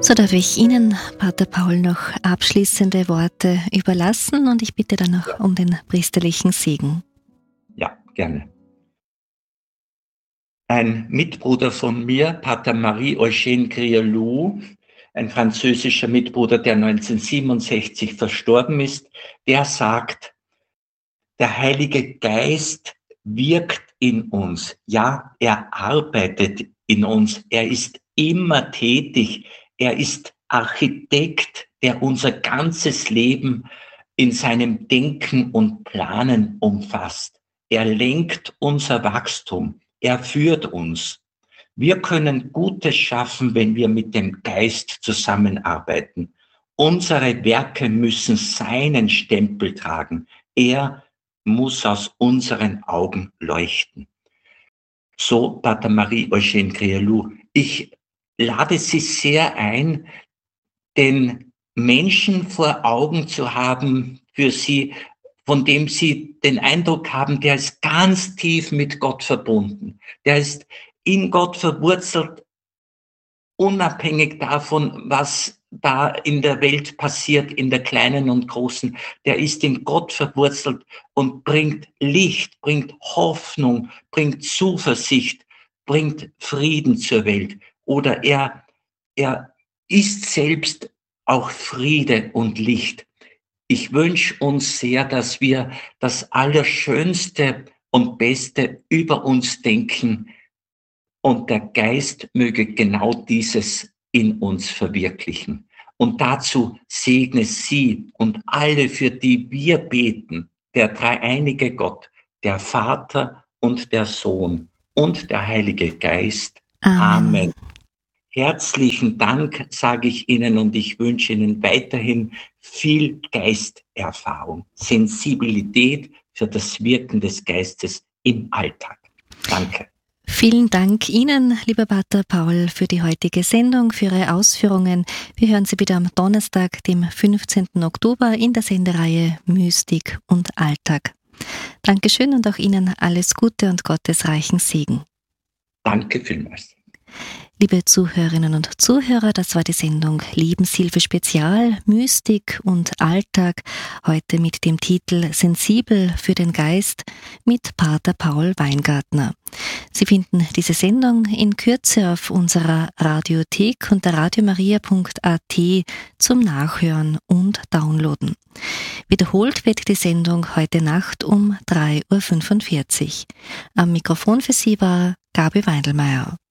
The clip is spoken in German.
So darf ich Ihnen, Pater Paul, noch abschließende Worte überlassen und ich bitte dann noch um den priesterlichen Segen. Ja, gerne. Ein Mitbruder von mir, Pater Marie-Eugène Grialou, ein französischer Mitbruder, der 1967 verstorben ist, der sagt, der Heilige Geist wirkt in uns. Ja, er arbeitet in uns. Er ist immer tätig. Er ist Architekt, der unser ganzes Leben in seinem Denken und Planen umfasst. Er lenkt unser Wachstum. Er führt uns. Wir können Gutes schaffen, wenn wir mit dem Geist zusammenarbeiten. Unsere Werke müssen seinen Stempel tragen. Er muss aus unseren Augen leuchten. So Pater Marie-Eugène Grialou. Ich lade Sie sehr ein, den Menschen vor Augen zu haben für Sie, von dem Sie den Eindruck haben, der ist ganz tief mit Gott verbunden. Der ist in Gott verwurzelt, unabhängig davon, was da in der Welt passiert, in der kleinen und großen. Der ist in Gott verwurzelt und bringt Licht, bringt Hoffnung, bringt Zuversicht, bringt Frieden zur Welt. Oder er ist selbst auch Friede und Licht. Ich wünsche uns sehr, dass wir das Allerschönste und Beste über uns denken und der Geist möge genau dieses in uns verwirklichen. Und dazu segne Sie und alle, für die wir beten, der dreieinige Gott, der Vater und der Sohn und der Heilige Geist. Amen. Amen. Herzlichen Dank, sage ich Ihnen, und ich wünsche Ihnen weiterhin viel Geisterfahrung, Sensibilität für das Wirken des Geistes im Alltag. Danke. Vielen Dank Ihnen, lieber Pater Paul, für die heutige Sendung, für Ihre Ausführungen. Wir hören Sie wieder am Donnerstag, dem 15. Oktober in der Sendereihe Mystik und Alltag. Dankeschön und auch Ihnen alles Gute und Gottes reichen Segen. Danke vielmals. Liebe Zuhörerinnen und Zuhörer, das war die Sendung Lebenshilfe Spezial, Mystik und Alltag, heute mit dem Titel Sensibel für den Geist mit Pater Paul Weingartner. Sie finden diese Sendung in Kürze auf unserer Radiothek unter radiomaria.at zum Nachhören und Downloaden. Wiederholt wird die Sendung heute Nacht um 3:45 Uhr. Am Mikrofon für Sie war Gabi Weindelmeier.